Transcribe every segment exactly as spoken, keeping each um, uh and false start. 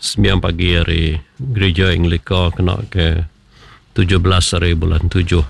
sembilan pagi hari gereja Anglika kena ke tujuh belas hari bulan tujuh.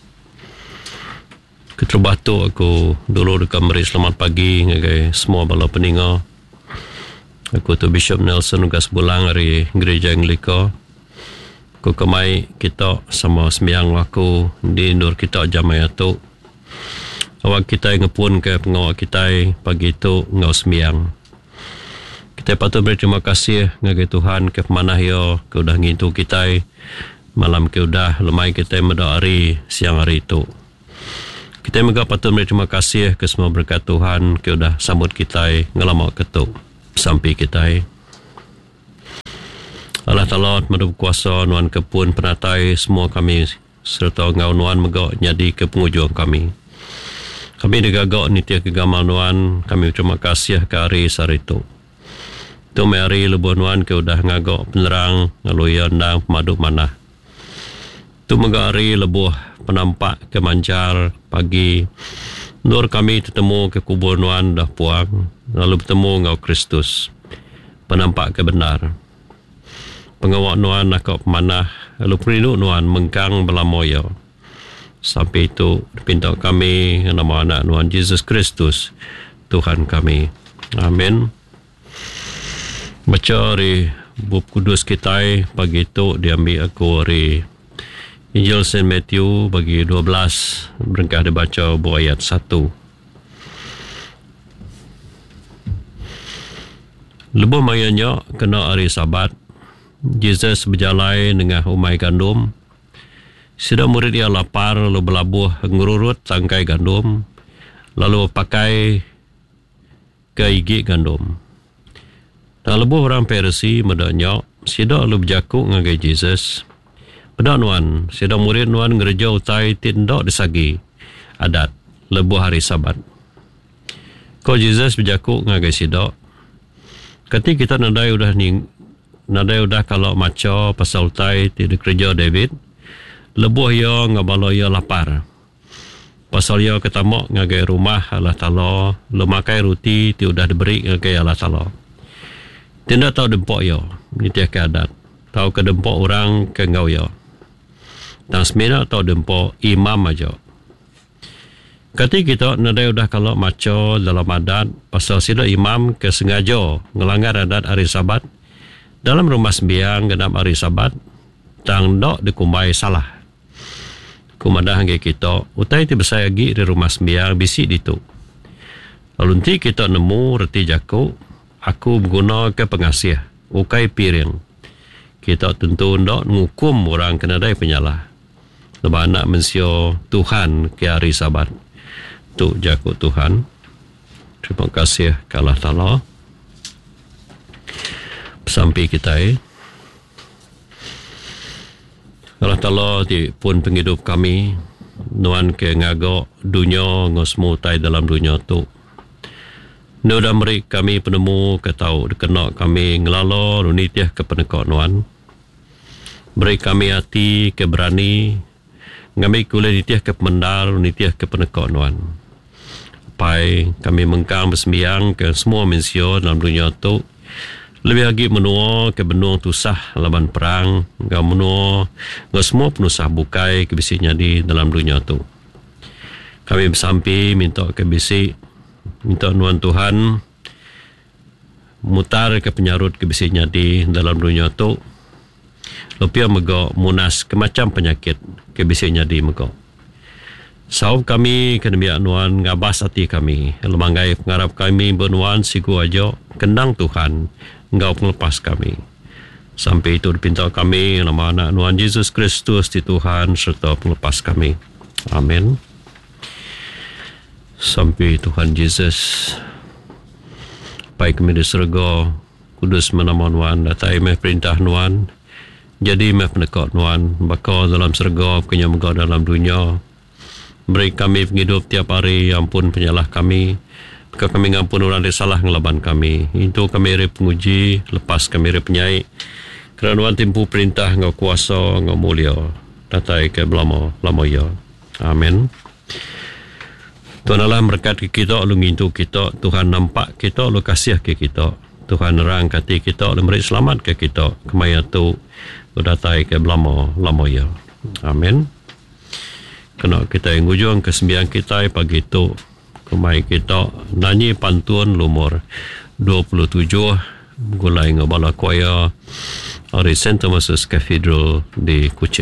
Keterbatu aku dulu dekat meri selamat pagi ngagai semua bala peninga. Aku tu Bishop Nelson Ugas Bulang dari gereja Anglika. Aku kemai kita sama sembiang aku di nur kita jamai tu. Awak kita ngepun ke pengawak kita pagi tu ngau sembiang. Kita patut berterima kasih ngagai Tuhan ke pemanah yo ke udah ngintu kita malam ke udah lemai kita medari siang hari itu. Kita juga patut berterima kasih ke semua berkat Tuhan ke udah sambut kita ngelamak ketuk sampai kita. Allah Ta'ala madu kuasa nuan kepun penatai semua kami serta ngau nuan megak nyadi ke penghujung kami. Kami digagak nitia kegamal nuan, kami berterima kasih ke hari sehari itu. Tu mari lebuh nuan ke udah ngagak penerang ngaluyan dan pemadu manah. Tu megari lebuh penampak ke mancar pagi. Nur kami tetemu ke kubur nuan dah puang. Lalu bertemu ngau Kristus. Penampak ke benar. Pengawak nuan nakak pemanah. Lalu perindu nuan mengkang belamoyo. Sampai itu dipinta kami nama anak nuan Yesus Kristus Tuhan kami. Amin. Baca dari bab kudus kita pagi itu diambil aku dari Injil Saint Matthew bagi dua belas berengkah dibaca buah ayat satu. Lebuh mayanya kena hari Sabat. Yesus berjalan dengan umai gandum. Sudah murid dia lapar lalu berlabuh ngurut tangkai gandum lalu pakai ke igi gandum. Dan lebuh orang Parisi medanya sida lu berjakuk ngagai Jesus. Bedak nuan, sida murid nuan gereja utai tindak disagi adat lebuh hari Sabat. Ko Jesus berjakuk ngagai sida. Kati kita nadai udah ni nadai udah kalau maca pasal utai ti di gereja David. Lebuh yo ngabalo yo lapar. Pasal yo ketamak ngagai rumah Allah Ta'ala, lu makai roti ti udah diberi ngagai Allah Ta'ala. Tidak tahu dempok yo, ni tiap keadat. Tahu ke dempok orang ke ngau yo. Dan sebenarnya tahu dempok imam aja. Kati kita nadai udah kalau maco dalam adat pasal sida imam ke sengaja ngelanggar adat hari Sabat dalam rumah sembiang genap hari Sabat tang dok dikumbai salah. Kumadah ke kita utai ti besar lagi di rumah sembiang bisi ditu. Lalu nanti kita nemu reti jakuk. Aku berguna ke pengasih, ukai piring. Kita tentu tidak mengukum orang kena dai penyalah. Sebab anak mensio Tuhan ke hari Sabat. Tu jakut Tuhan. Terima kasih ke Allah Ta'ala. Sampai kita eh. Allah Ta'ala di pun penghidup kami. Nuan ke ngagak dunia ngosmu tai dalam dunia tu. Nudah merik kami penemu ke tahu dikenak kami ngelalo nunitiah ke penekak nuan. Beri kami hati ke berani ngambil kuliah nitiah ke pemendar nunitiah ke penekak nuan. Pai kami mengkang bersembiang ke semua mensio dalam dunia tu. Lebih lagi menua ke benua tusah laban perang. Ngau menua ngau semua penusah bukai ke bisi nyadi dalam dunia tu. Kami bersampi minta ke bisi minta nuan Tuhan mutar ke penyarut ke bisi nyadi dalam dunia tu. Lupia mega munas ke macam penyakit ke bisi nyadi mega. Sahab kami kena biak nuan ngabas hati kami. Lemanggai pengarap kami benuan siku aja kendang Tuhan engkau pelepas kami. Sampai itu dipinta kami nama anak nuan Yesus Kristus di Tuhan serta pelepas kami. Amin. Sampai Tuhan Yesus baik kami di surga kudus menama nuan datai meh perintah nuan jadi meh pendekat nuan bakal dalam surga kenya megah dalam dunia beri kami penghidup tiap hari ampun penyalah kami maka kami ngampun orang yang salah ngelaban kami itu kami ri penguji lepas kami ri penyai kerana nuan timpu perintah ngau kuasa ngau mulia datai ke belama lama ya. Amin. Tuhan Allah berkat ke kita, lu ngintu kita, Tuhan nampak kita, lu kasih ke kita. Tuhan rang kati kita oleh merik selamat ke kita kemaya tu berdatai ke belamo lamo ya. Amin. Kena kita yang ujung kesembilan kita pagi tu kemai kita nyanyi pantun lumur dua puluh tujuh gulai ngabala choir dari Saint Thomas's Cathedral di Kuching.